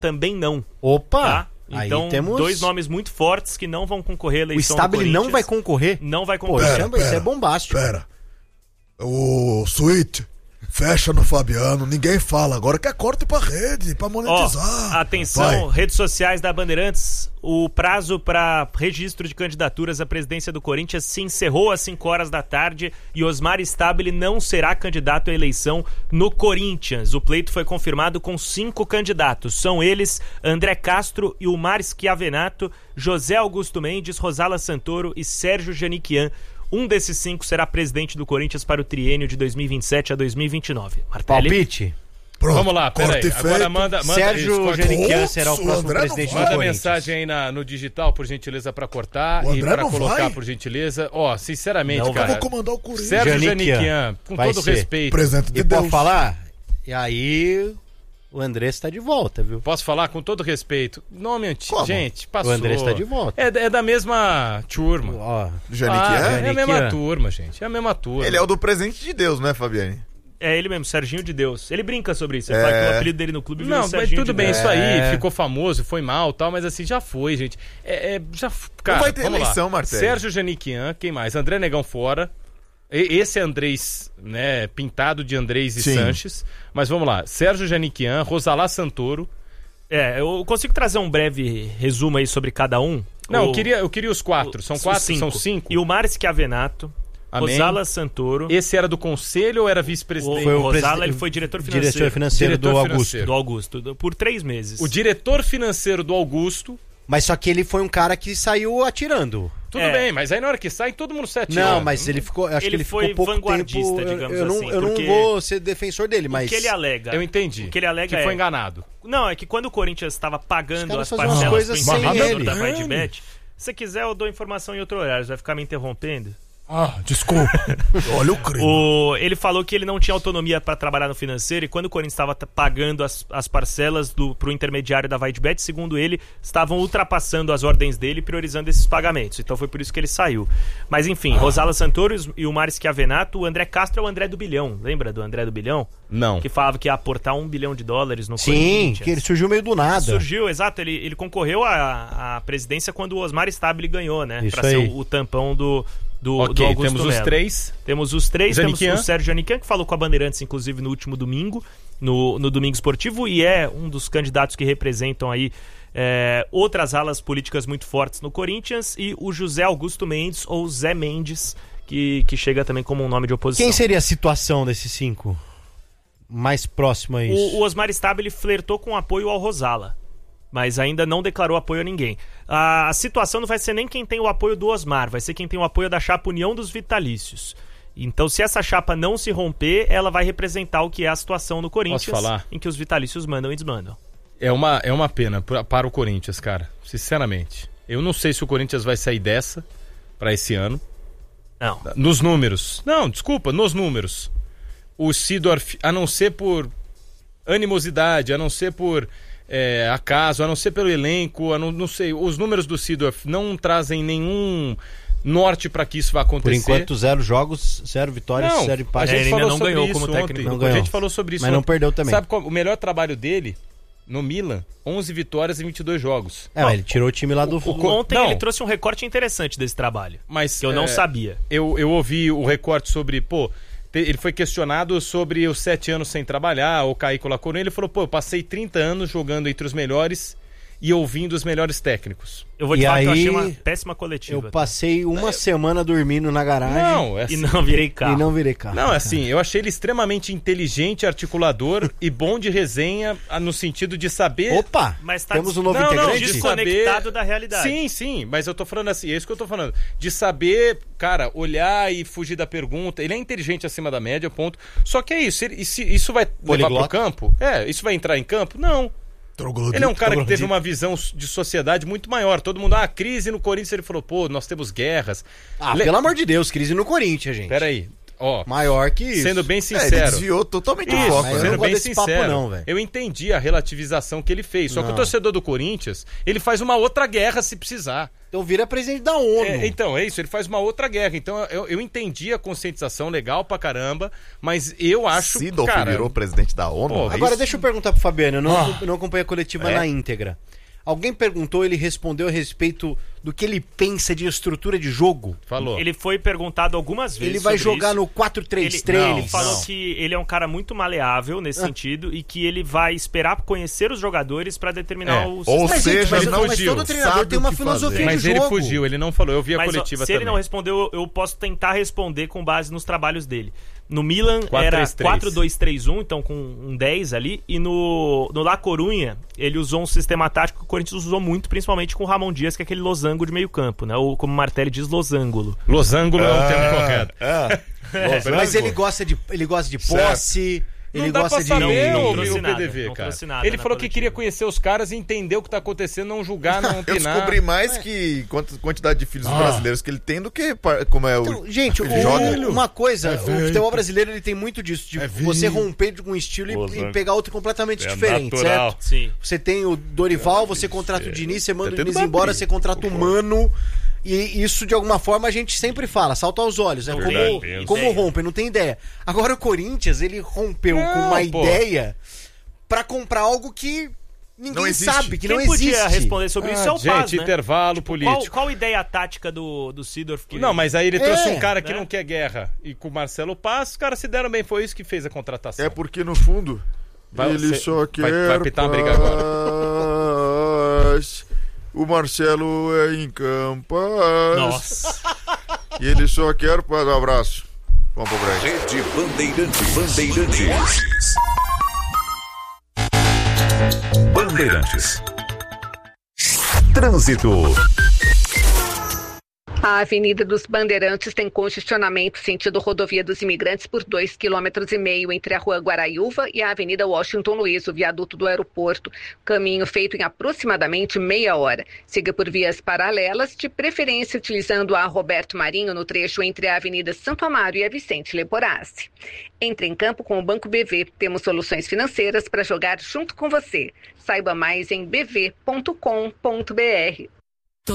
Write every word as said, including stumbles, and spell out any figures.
também não. Opa! Tá? Então, aí temos... dois nomes muito fortes que não vão concorrer à eleição. O Stabile não vai concorrer? Não vai concorrer. Pô, pera, isso, é, isso é bombástico. Pera. O Switch fecha no Fabiano, ninguém fala agora, quer corte pra rede, pra monetizar. Ó, atenção, vai. Redes sociais da Bandeirantes, o prazo para registro de candidaturas à presidência do Corinthians se encerrou às cinco horas da tarde e Osmar Stabile não será candidato à eleição no Corinthians. O pleito foi confirmado com cinco candidatos. São eles André Castro, Ilmar Schiavenato, José Augusto Mendes, Rosala Santoro e Sérgio Janiquian. Um desses cinco será presidente do Corinthians para o triênio de dois mil e vinte e sete a dois mil e vinte e nove. Martelli? Palpite? Pronto, vamos lá, peraí. Agora manda, manda Sérgio Janiquian será o próximo André presidente do Manda Corinthians. mensagem aí na, no digital, por gentileza, pra cortar O e André pra não colocar, vai? por gentileza. Ó, sinceramente, Não, cara. Eu vou comandar o Corinthians. Sérgio Janiquian, Janiquian, com vai todo ser respeito. Presente de E Deus. pode falar? E aí, o André está de volta, viu? Posso falar com todo respeito? Nome antigo. Como? Gente, passou. O André está de volta. É, é da mesma turma. Ó, Janiquian? Ah, é a Janiquian. mesma turma, gente. É a mesma turma. Ele é o do presente de Deus, né, Fabiane? É ele mesmo, Serginho de Deus. Ele brinca sobre isso. Ele É. fala que o apelido dele no clube virou Não, mas Serginho tudo de bem, Deus. isso aí, É. ficou famoso, foi mal tal, mas assim, já foi, gente. É, é, já, cara, Não vai ter vamos lá. eleição, Martelli. Sérgio Janiquian, quem mais? André Negão fora. E- Esse é Andrés, né, pintado de Andrés e Sim. Sanches. Mas vamos lá, Sérgio Janiquian, Rosalá Santoro. É, eu consigo trazer um breve resumo aí sobre cada um? Não, O- eu queria, eu queria os quatro. São os quatro? São cinco? Ilmar Schiavenato, Amém. Rosala Santoro. Esse era do conselho ou era O, vice-presidente? Foi o Rosala presidente- ele foi diretor financeiro. diretor financeiro Diretor do Augusto. financeiro. Do Augusto, do- por três meses. O diretor financeiro do Augusto. Mas só que ele foi um cara que saiu atirando. Tudo É. bem, mas aí na hora que sai, todo mundo sai Não, atirando. mas ele ficou. Acho Ele que ele foi ficou pouco vanguardista, tempo. eu- digamos eu não, assim, eu não porque vou ser defensor dele, O mas. que ele alega? Eu entendi. O que ele alega que foi é- enganado. Não, é que quando o Corinthians estava pagando Os as caras faziam umas parcelas coisas pro sem empreendedor ele. da VideBet, se você quiser eu dou informação em outro horário, você vai ficar me interrompendo? Ah, desculpa. Olha o crime. O, ele falou que ele não tinha autonomia para trabalhar no financeiro e quando o Corinthians estava t- pagando as, as parcelas do, pro intermediário da VideBet, segundo ele, estavam ultrapassando as ordens dele e priorizando esses pagamentos. Então foi por isso que ele saiu. Mas enfim, Rosala Santoro e o Mar Schiavenato, o André Castro é o André do Bilhão. Lembra do André do Bilhão? Não. Que falava que ia aportar um bilhão de dólares no Sim, Corinthians. que ele surgiu meio do nada. Surgiu, exato. Ele, ele concorreu à, à presidência quando o Osmar Stabile ganhou, né? Isso Pra ser aí. o, o tampão do, do, Ok, do Augusto temos os Melo. três. Temos os três, Janiquian. temos o Sérgio Janiquian, que falou com a Bandeirantes, inclusive, no último domingo, no, no Domingo Esportivo, e é um dos candidatos que representam aí é, outras alas políticas muito fortes no Corinthians, e o José Augusto Mendes, ou Zé Mendes, que, que chega também como um nome de oposição. Quem seria a situação desses cinco? Mais próximo a isso. O, o Osmar Stabile flertou com apoio ao Rosala, mas ainda não declarou apoio a ninguém. A, a situação não vai ser nem quem tem o apoio do Osmar, vai ser quem tem o apoio da chapa União dos Vitalícios. Então, se essa chapa não se romper, ela vai representar o que é a situação no Corinthians, Posso falar? em que os vitalícios mandam e desmandam. É uma, é uma pena pra- para o Corinthians, cara. Sinceramente. Eu não sei se o Corinthians vai sair dessa pra esse ano. Não. Nos números. Não, desculpa, nos números. O Seedorf, a não ser por animosidade, a não ser por é, acaso, a não ser pelo elenco, a não, não sei, os números do Seedorf não trazem nenhum norte para que isso vá Por acontecer. enquanto, zero jogos, zero vitórias, Não, zero a empates. gente ele ainda falou não sobre ganhou isso como ontem. técnico. Não A ganhou. gente falou sobre isso Mas não ontem. perdeu também. Sabe qual o melhor trabalho dele? No Milan, onze vitórias em vinte e dois jogos. É, mas ele tirou o time lá do... o- Ontem não. ele trouxe um recorte interessante desse trabalho, Mas que eu não é, sabia. Eu, eu ouvi o recorte sobre, pô, te- ele foi questionado sobre os sete anos sem trabalhar, o Caíco Lacoron, ele falou, pô, eu passei trinta anos jogando entre os melhores e ouvindo os melhores técnicos. Eu vou te E falar que eu aí, achei uma péssima coletiva. Eu passei uma semana dormindo na garagem Não, é E assim, não virei carro. e não virei carro. não, é assim, eu achei ele extremamente inteligente, articulador e bom de resenha, ah, no sentido de saber... Opa, Mas tá temos um novo Não, não, integrante? disso- desconectado saber- da realidade. Sim, sim, mas eu tô falando assim, é isso que eu tô falando. De saber, cara, olhar e fugir da pergunta. Ele é inteligente acima da média, ponto. Só que é isso, ele- isso, isso vai levar Poliglota. pro campo? É, isso vai entrar em campo? Não. Troglodito. Ele é um cara que teve Troglodito. uma visão de sociedade muito maior. Todo mundo, ah, crise no Corinthians, ele falou, pô, nós temos guerras. Ah, Le- pelo amor de Deus, crise no Corinthians, gente. Peraí. Ó, Maior que isso. sendo bem É, ele sincero. desviou totalmente Isso, o foco. mas eu né? não sendo gosto bem desse papo sincero, não, velho. eu entendi a relativização que ele fez. Só que Não. o torcedor do Corinthians, ele faz uma outra guerra se precisar. Então vira presidente da ONU. É, então, é isso, ele faz uma outra guerra. Então, eu, eu entendi a conscientização legal pra caramba, mas eu acho que. Sidolf cara, virou presidente da ONU. Pô, é Agora isso? deixa eu perguntar pro Fabiano, eu não, eu não acompanhei a coletiva É? na íntegra. Alguém perguntou, ele respondeu a respeito do que ele pensa de estrutura de jogo? Falou. Ele foi perguntado algumas vezes. Ele vai sobre jogar isso. no quatro três Ele, três? não, ele falou não. que ele é um cara muito maleável nesse Ah. sentido e que ele vai esperar conhecer os jogadores pra determinar É. o Ou sistema. Mas, gente, seja, mas, ele não, mas fugiu. todo treinador Sabe tem o uma que filosofia fazer. Mas de ele jogo. fugiu, ele não falou. Eu vi a Mas, ó, coletiva se também. ele não respondeu, eu posso tentar responder com base nos trabalhos dele. No Milan quatro era três três. quatro dois três um, então com um dez ali. E no, no La Corunha, ele usou um sistema tático que o Corinthians usou muito, principalmente com o Ramon Dias, que é aquele losango de meio campo, né? Ou como o Martelli diz, losango. Losango é o termo correto. É. Mas ele gosta de, ele gosta de posse, ele Não dá gosta pra de... saber, Não, não o, trouxe o nada, P D V, não cara. trouxe nada Ele na falou que coletiva. queria conhecer os caras e entender o que tá acontecendo, não julgar, não Eu opinar. descobri mais que quant- quantidade de filhos brasileiros que ele tem do que par- como é o. Então, gente, ele o- joga. uma coisa, o velho. futebol brasileiro ele tem muito disso, de É você vinho. romper com um estilo e- e, Losango. pegar outro completamente É diferente, natural. certo? Sim. Você tem o Dorival, você contrata o Diniz, você manda Tá o tendo Diniz uma embora, briga. você contrata o Mano. E isso, de alguma forma, a gente sempre fala, salta aos olhos, né? tem Como, como ideia. rompe, não tem ideia. Agora o Corinthians, ele rompeu Não, com uma pô. ideia pra comprar algo que ninguém Não existe. sabe, que Quem não podia existe. responder sobre isso é Ah, o Paz, gente, né? intervalo Qual, político. qual a ideia tática do, do Sidorf? Que Não, mas aí ele trouxe É, um cara que né? não quer guerra. E com o Marcelo Paz, os caras se deram bem. Foi isso que fez a contratação. É porque no fundo Vai- ele cê- só quer vai- vai pitar uma briga paz. O Marcelo é em Campas. Nossa. E ele só quer paz. Um abraço. Vamos pro break. Rede Bandeirantes. Bandeirantes. Bandeirantes. Trânsito. A Avenida dos Bandeirantes tem congestionamento sentido Rodovia dos Imigrantes por dois quilômetros e meio entre a Rua Guaraiúva e a Avenida Washington Luiz, o viaduto do aeroporto. Caminho feito em aproximadamente meia hora. Siga por vias paralelas, de preferência utilizando a Roberto Marinho no trecho entre a Avenida Santo Amaro e a Vicente Leporassi. Entre em campo com o Banco B V. Temos soluções financeiras para jogar junto com você. Saiba mais em b v ponto com ponto b r.